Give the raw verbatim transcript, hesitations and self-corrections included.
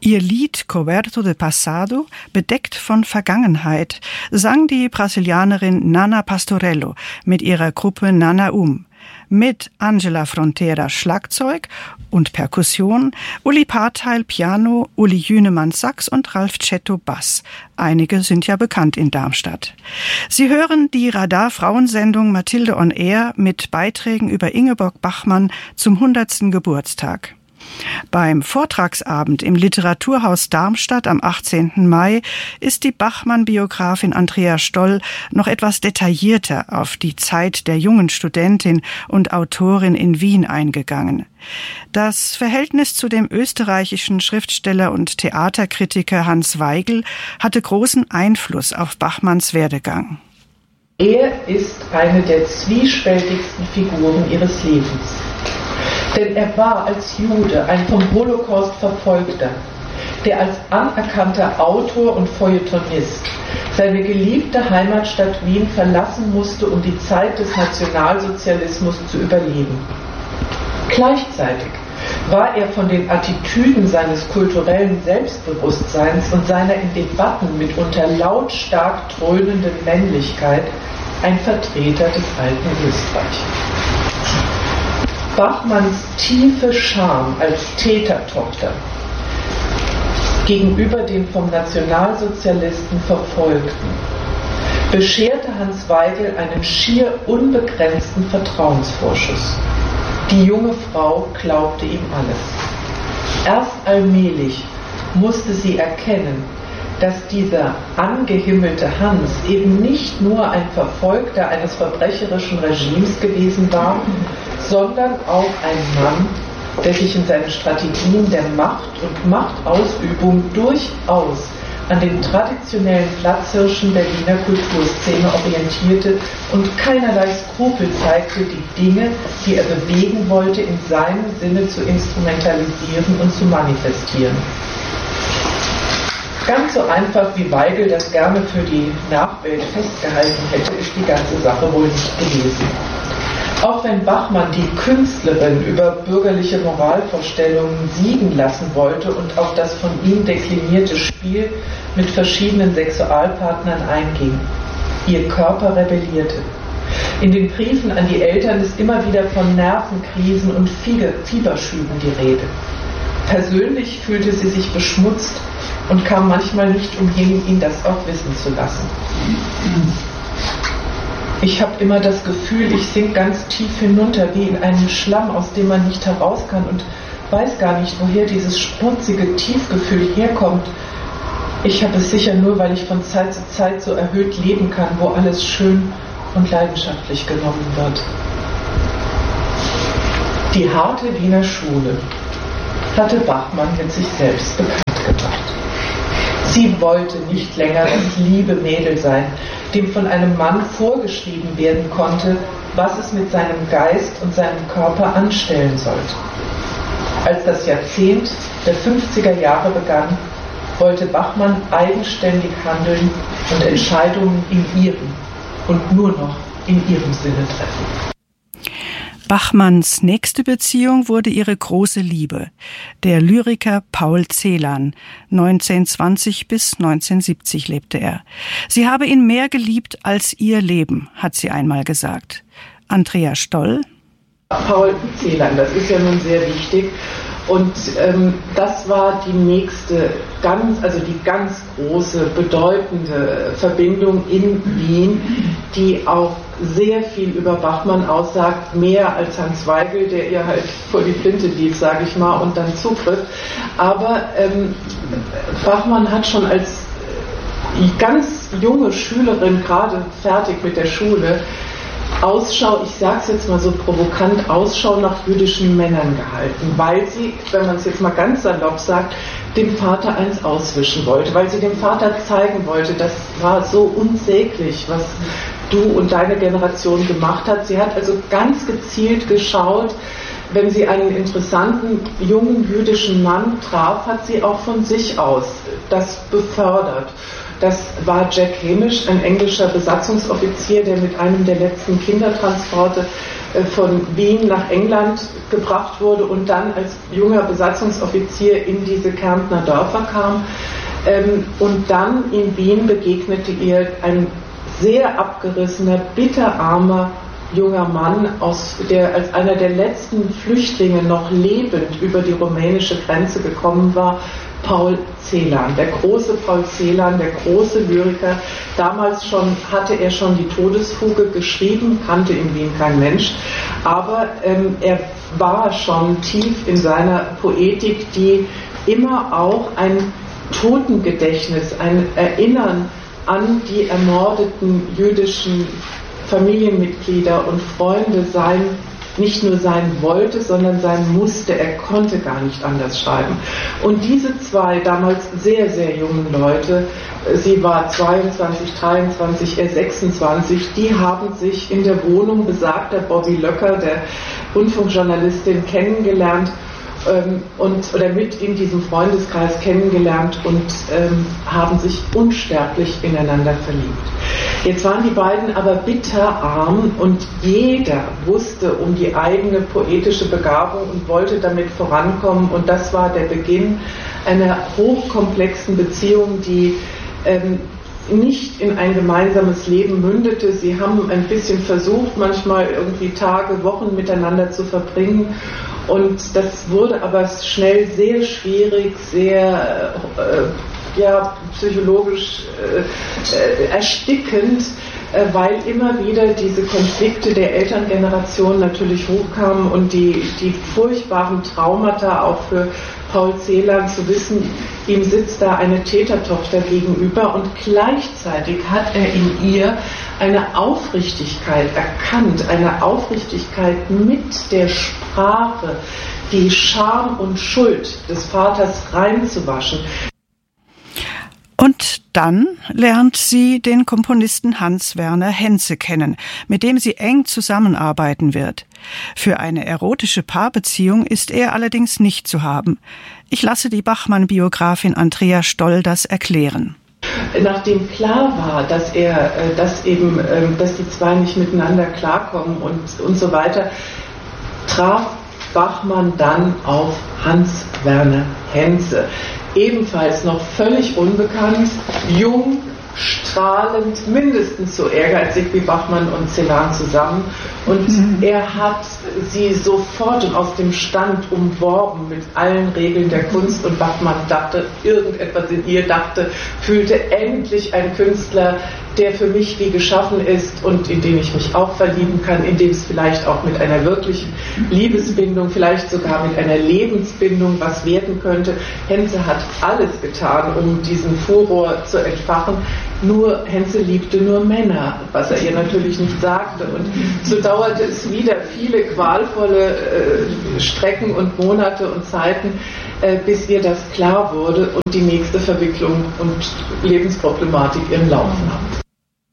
Ihr Lied Coberto de Passado, bedeckt von Vergangenheit, sang die Brasilianerin Nana Pastorello mit ihrer Gruppe Nana Um. Mit Angela Frontera Schlagzeug und Perkussion, Uli Parteil Piano, Uli Jünemann Sax und Ralf Cetto Bass. Einige sind ja bekannt in Darmstadt. Sie hören die Radar-Frauensendung Mathilde on Air mit Beiträgen über Ingeborg Bachmann zum hundertsten Geburtstag. Beim Vortragsabend im Literaturhaus Darmstadt am achtzehnten Mai ist die Bachmann-Biografin Andrea Stoll noch etwas detaillierter auf die Zeit der jungen Studentin und Autorin in Wien eingegangen. Das Verhältnis zu dem österreichischen Schriftsteller und Theaterkritiker Hans Weigel hatte großen Einfluss auf Bachmanns Werdegang. Er ist eine der zwiespältigsten Figuren ihres Lebens. Denn er war als Jude ein vom Holocaust Verfolgter, der als anerkannter Autor und Feuilletonist seine geliebte Heimatstadt Wien verlassen musste, um die Zeit des Nationalsozialismus zu überleben. Gleichzeitig war er von den Attitüden seines kulturellen Selbstbewusstseins und seiner in Debatten mitunter lautstark dröhnenden Männlichkeit ein Vertreter des alten Österreich. Bachmanns tiefe Scham als Tätertochter gegenüber den vom Nationalsozialisten Verfolgten bescherte Hans Weigel einen schier unbegrenzten Vertrauensvorschuss. Die junge Frau glaubte ihm alles. Erst allmählich musste sie erkennen, dass dieser angehimmelte Hans eben nicht nur ein Verfolgter eines verbrecherischen Regimes gewesen war, sondern auch ein Mann, der sich in seinen Strategien der Macht und Machtausübung durchaus an den traditionellen Platzhirschen der Wiener Kulturszene orientierte und keinerlei Skrupel zeigte, die Dinge, die er bewegen wollte, in seinem Sinne zu instrumentalisieren und zu manifestieren. Ganz so einfach, wie Weigel das gerne für die Nachwelt festgehalten hätte, ist die ganze Sache wohl nicht gewesen. Auch wenn Bachmann die Künstlerin über bürgerliche Moralvorstellungen siegen lassen wollte und auf das von ihm deklinierte Spiel mit verschiedenen Sexualpartnern einging, ihr Körper rebellierte. In den Briefen an die Eltern ist immer wieder von Nervenkrisen und Fieberschüben die Rede. Persönlich fühlte sie sich beschmutzt und kam manchmal nicht umhin, ihn das auch wissen zu lassen. Ich habe immer das Gefühl, ich sink ganz tief hinunter, wie in einen Schlamm, aus dem man nicht heraus kann und weiß gar nicht, woher dieses schmutzige Tiefgefühl herkommt. Ich habe es sicher nur, weil ich von Zeit zu Zeit so erhöht leben kann, wo alles schön und leidenschaftlich genommen wird. Die harte Wiener Schule hatte Bachmann mit sich selbst bekannt gemacht. Sie wollte nicht länger das liebe Mädel sein, dem von einem Mann vorgeschrieben werden konnte, was es mit seinem Geist und seinem Körper anstellen sollte. Als das Jahrzehnt der fünfziger Jahre begann, wollte Bachmann eigenständig handeln und Entscheidungen in ihrem und nur noch in ihrem Sinne treffen. Bachmanns nächste Beziehung wurde ihre große Liebe, der Lyriker Paul Celan. neunzehnhundertzwanzig bis neunzehnhundertsiebzig lebte er. Sie habe ihn mehr geliebt als ihr Leben, hat sie einmal gesagt. Andrea Stoll. Paul Celan, das ist ja nun sehr wichtig. Und ähm, das war die nächste, ganz, also die ganz große, bedeutende Verbindung in Wien, die auch sehr viel über Bachmann aussagt, mehr als Hans Weigel, der ihr halt vor die Flinte lief, sage ich mal, und dann zugriff. Aber ähm, Bachmann hat schon als ganz junge Schülerin, gerade fertig mit der Schule, Ausschau, ich sage es jetzt mal so provokant, Ausschau nach jüdischen Männern gehalten, weil sie, wenn man es jetzt mal ganz salopp sagt, dem Vater eins auswischen wollte, weil sie dem Vater zeigen wollte, das war so unsäglich, was du und deine Generation gemacht hat. Sie hat also ganz gezielt geschaut, wenn sie einen interessanten, jungen jüdischen Mann traf, hat sie auch von sich aus das befördert. Das war Jack Hamish, ein englischer Besatzungsoffizier, der mit einem der letzten Kindertransporte von Wien nach England gebracht wurde und dann als junger Besatzungsoffizier in diese Kärntner Dörfer kam. Und dann in Wien begegnete ihr ein sehr abgerissener, bitterarmer junger Mann, aus der als einer der letzten Flüchtlinge noch lebend über die rumänische Grenze gekommen war, Paul Celan, der große Paul Celan, der große Lyriker. Damals schon hatte er schon die Todesfuge geschrieben, kannte in Wien kein Mensch, aber ähm, er war schon tief in seiner Poetik, die immer auch ein Totengedächtnis, ein Erinnern an die ermordeten jüdischen Familienmitglieder und Freunde sein, nicht nur sein wollte, sondern sein musste. Er konnte gar nicht anders schreiben. Und diese zwei damals sehr, sehr jungen Leute, sie war zweiundzwanzig, dreiundzwanzig, er sechsundzwanzig, die haben sich in der Wohnung besagter Bobby Löcker, der Rundfunkjournalistin, kennengelernt ähm, und oder mit in diesem Freundeskreis kennengelernt und ähm, haben sich unsterblich ineinander verliebt. Jetzt waren die beiden aber bitterarm und jeder wusste um die eigene poetische Begabung und wollte damit vorankommen, und das war der Beginn einer hochkomplexen Beziehung, die ähm, nicht in ein gemeinsames Leben mündete. Sie haben ein bisschen versucht, manchmal irgendwie Tage, Wochen miteinander zu verbringen, und das wurde aber schnell sehr schwierig, sehr äh, ja, psychologisch äh, äh, erstickend, äh, weil immer wieder diese Konflikte der Elterngeneration natürlich hochkamen und die, die furchtbaren Traumata auch für Paul Celan, zu wissen, ihm sitzt da eine Tätertochter gegenüber, und gleichzeitig hat er in ihr eine Aufrichtigkeit erkannt, eine Aufrichtigkeit mit der Sprache, die Scham und Schuld des Vaters reinzuwaschen. Und dann lernt sie den Komponisten Hans-Werner Henze kennen, mit dem sie eng zusammenarbeiten wird. Für eine erotische Paarbeziehung ist er allerdings nicht zu haben. Ich lasse die Bachmann-Biografin Andrea Stoll das erklären. Nachdem klar war, dass er, dass eben, dass die zwei nicht miteinander klarkommen und, und so weiter, traf Bachmann dann auf Hans-Werner Henze. Ebenfalls noch völlig unbekannt, jung, strahlend, mindestens so ehrgeizig wie Bachmann und Celan zusammen. Und mhm. er hat sie sofort und aus dem Stand umworben mit allen Regeln der Kunst. Und Bachmann dachte, irgendetwas in ihr dachte, fühlte endlich ein Künstler, der für mich wie geschaffen ist und in den ich mich auch verlieben kann, in dem es vielleicht auch mit einer wirklichen Liebesbindung, vielleicht sogar mit einer Lebensbindung was werden könnte. Henze hat alles getan, um diesen Furor zu entfachen. Nur Henze liebte nur Männer, was er ihr natürlich nicht sagte. Und so dauerte es wieder viele qualvolle äh, Strecken und Monate und Zeiten, äh, bis ihr das klar wurde und die nächste Verwicklung und Lebensproblematik ihren Lauf nahm.